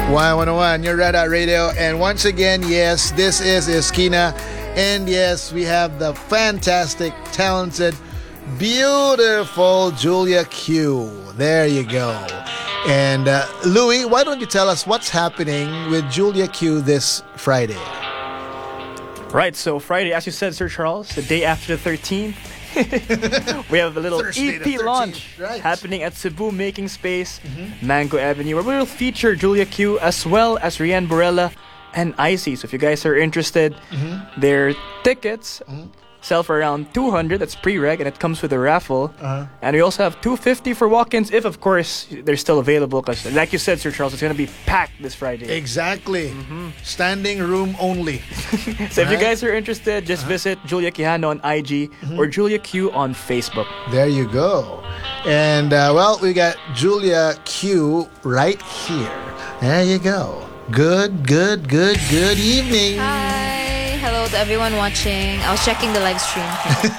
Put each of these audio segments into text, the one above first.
101, you're Red Hot Radio. And once again, yes, this is Iskina. And yes, we have the fantastic, talented, beautiful Julia Q. There you go. And Louis, why don't you tell us what's happening with Julia Q this Friday? Right, so Friday, as you said, Sir Charles, the day after the 13th, we have a little Thursday EP launch happening at Cebu Making Space, Mango Avenue, where we will feature Julia Q as well as Rian Borella and Icy. So if you guys are interested, their tickets sell for around 200. That's pre-reg, and it comes with a raffle. And we also have 250 for walk-ins, if of course they're still available. Because like you said, Sir Charles, it's going to be packed this Friday. Exactly. Standing room only. So if you guys are interested, just visit Julia Quijano on IG or Julia Q on Facebook. There you go. And well, we got Julia Q right here. There you go. Good evening. Hi. Hello to everyone watching. I was checking the live stream.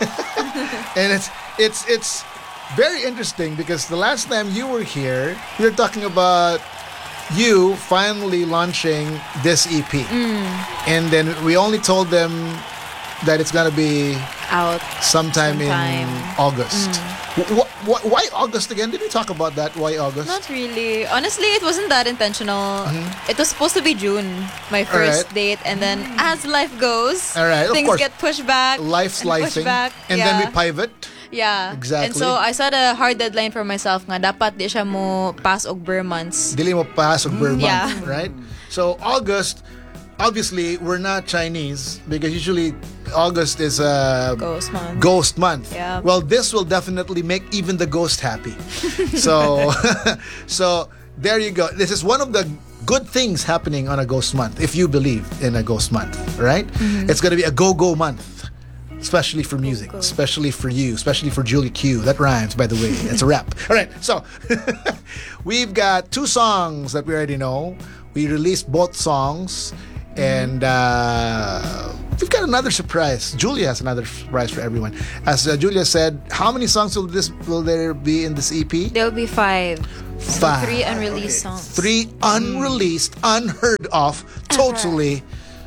And it's very interesting because the last time you were here, we were talking about you finally launching this EP. And then we only told them that it's going to be Out sometime in August. Why August again? Did we talk about that? Why August? Not really. Honestly, it wasn't that intentional. It was supposed to be June, my first date. And then as life goes, things get pushed back. Life slicing. And then we pivot. Yeah. Exactly. And so I set a hard deadline for myself nga dapat di siya mo pass og bare months. Dili mo pass og bare Yeah. month, right? So August, obviously we're not Chinese because usually August is a ghost month. Yeah. Well, this will definitely make even the ghost happy. So so there you go. This is one of the good things happening on a ghost month, if you believe in a ghost month, right? It's going to be a go-go month, especially for music, especially for you, especially for Julia Q. That rhymes, by the way. It's a rap. All right, so we've got 2 songs that we already know. We released both songs. And we've got another surprise. Julia has another surprise for everyone. As Julia said, how many songs will there be in this EP? There'll be 5. 5. So 3 unreleased songs. 3 unreleased, unheard of, totally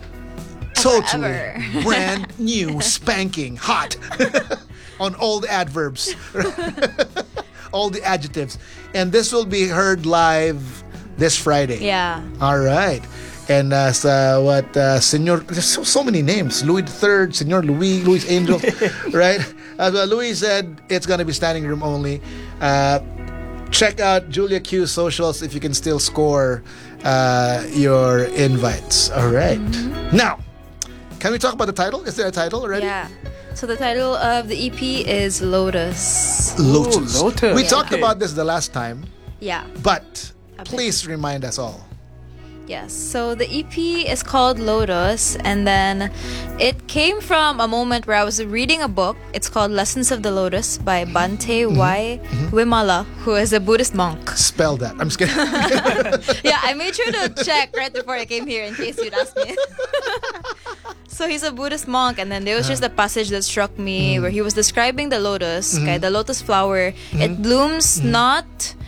brand new, spanking, hot on all the adverbs, all the adjectives. And this will be heard live this Friday. Yeah. All right. And Senor, there's so many names. Louis III, Senor Louis Angel, right? As Louis said, it's going to be standing room only. Check out Julia Q's socials if you can still score your invites. All right. Now, can we talk about the title? Is there a title already? Yeah. So the title of the EP is Lotus. Lotus. Ooh, Lotus. We talked about this the last time. Yeah. But please remind us all. Yes, so the EP is called Lotus, and then it came from a moment where I was reading a book. It's called Lessons of the Lotus by Bhante Y. Wimala, who is a Buddhist monk. Spell that. I'm just kidding. Yeah, I made sure to check right before I came here in case you'd ask me. So he's a Buddhist monk, and then there was just a passage that struck me where he was describing the lotus, okay, the lotus flower. It blooms not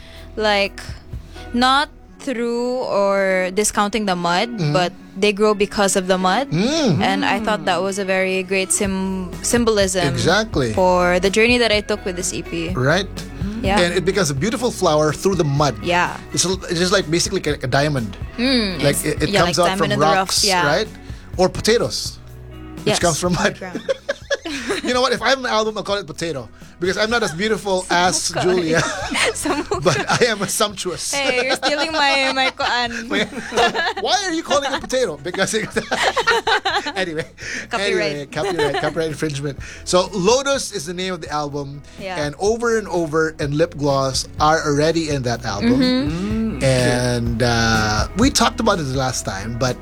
through or discounting the mud, but they grow because of the mud. And I thought that was a very great symbolism for the journey that I took with this EP. Right? Yeah. And it becomes a beautiful flower through the mud. Yeah. It's just like basically like a diamond. Like it comes like out from rocks, right? Or potatoes, which comes from mud. You know what? If I have an album, I'll call it Potato. Because I'm not as beautiful as Julia. But I am a sumptuous. Hey, you're stealing my koan. Why are you calling it Potato? Because anyway, copyright infringement. So Lotus is the name of the album. Yeah. And Over and Lip Gloss are already in that album. And we talked about it the last time, but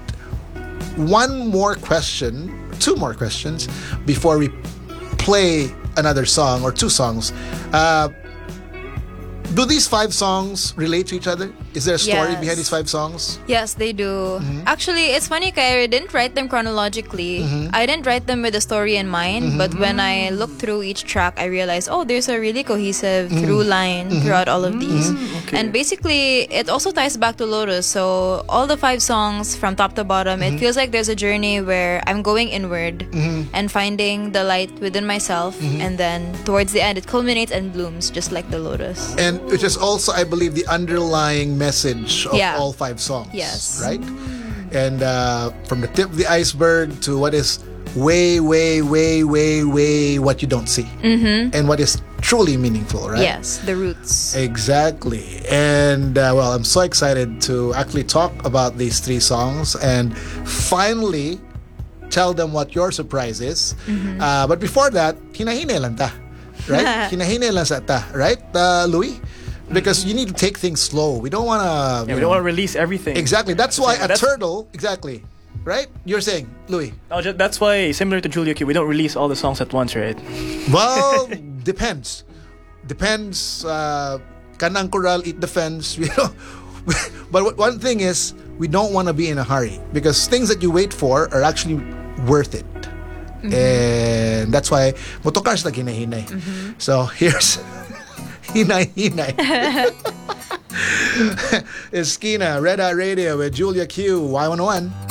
two more questions before we play another song or 2 songs. Do these 5 songs relate to each other? Is there a story Yes. behind these 5 songs? Yes, they do. Actually, it's funny, I didn't write them chronologically. I didn't write them with a story in mind, but when I looked through each track, I realized, oh, there's a really cohesive through line throughout all of these. Okay. And basically, it also ties back to Lotus. So all the 5 songs from top to bottom, it feels like there's a journey where I'm going inward and finding the light within myself, and then towards the end, it culminates and blooms just like the Lotus. And which is also, I believe, the underlying message of Yeah. all 5 songs. Yes. Right? And from the tip of the iceberg to what is way, way, way, way, way what you don't see. And what is truly meaningful, right? Yes, the roots. Exactly. And well, I'm so excited to actually talk about these 3 songs and finally tell them what your surprise is. But before that, hinahine lang ta. Right? Hinahine lang sa ta. Right, Louis? Because you need to take things slow. We don't want to... Yeah, we don't want to release everything. Exactly. That's why a That's- turtle... Exactly. Right? You're saying, Louis? No, that's why, similar to Julia Q, we don't release all the songs at once, right? Well, depends. Depends. Kanang koral, eat the fence. You know. But one thing is, we don't want to be in a hurry because things that you wait for are actually worth it. And that's why motokars na hinahinay. So here's hinay-hinay. It's Skina, Red Eye Radio with Julia Q, Y101.